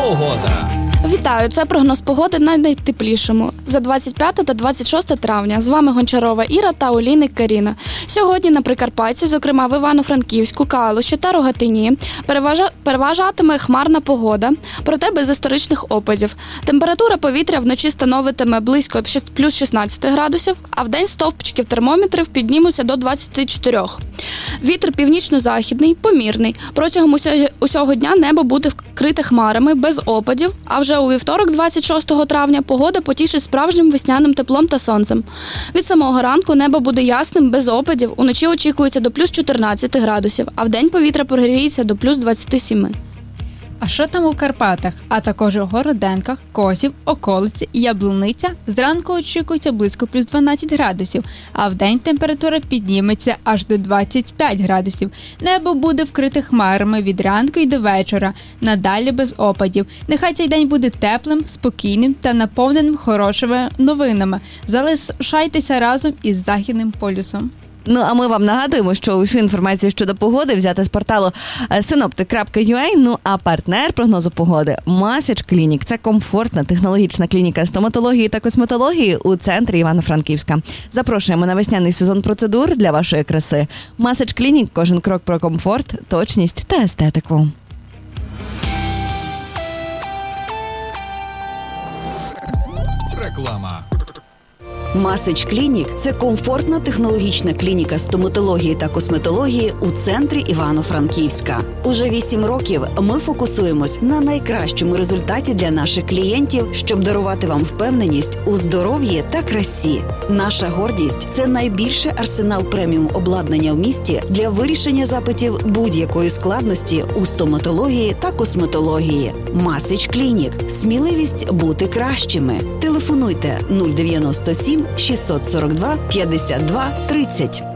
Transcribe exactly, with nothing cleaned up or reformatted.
Погода. Вітаю, це прогноз погоди на найтеплішому. За двадцять п'яте та двадцять шосте травня. З вами Гончарова Іра та Олійник Каріна. Сьогодні на Прикарпатті, зокрема в Івано-Франківську, Калуші та Рогатині, переважа... переважатиме хмарна погода, проте без історичних опадів. Температура повітря вночі становитиме близько плюс шістнадцять градусів, а вдень стовпчиків термометрів піднімуться до двадцять чотири. Вітер північно-західний, помірний. Протягом усього, усього дня небо буде вкрите хмарами, без опадів, а вже у вівторок, двадцять шостого травня, погода потішить справжнім весняним теплом та сонцем. Від самого ранку небо буде ясним, без опадів, уночі очікується до плюс чотирнадцять градусів, а вдень повітря прогріється до плюс двадцять сім. А що там у Карпатах, а також у Городенках, Косів, околиці, Яблуниця? Зранку очікується близько плюс дванадцять градусів, а вдень температура підніметься аж до двадцять п'ять градусів. Небо буде вкрите хмарами від ранку і до вечора, надалі без опадів. Нехай цей день буде теплим, спокійним та наповненим хорошими новинами. Залишайтеся разом із Західним полюсом. Ну, а ми вам нагадуємо, що усю інформацію щодо погоди взяти з порталу синоптик крапка ю а. Ну, а партнер прогнозу погоди – Масач Клінік. Це комфортна технологічна клініка стоматології та косметології у центрі Івано-Франківська. Запрошуємо на весняний сезон процедур для вашої краси. Масач Клінік – кожен крок про комфорт, точність та естетику. Реклама. Масач Клінік – це комфортна технологічна клініка стоматології та косметології у центрі Івано-Франківська. Уже вісім років ми фокусуємось на найкращому результаті для наших клієнтів, щоб дарувати вам впевненість у здоров'ї та красі. Наша гордість – це найбільший арсенал преміум обладнання в місті для вирішення запитів будь-якої складності у стоматології та косметології. Масач Клінік – сміливість бути кращими. Телефонуйте нуль дев'яносто сім шістсот сорок два п'ятдесят два тридцять.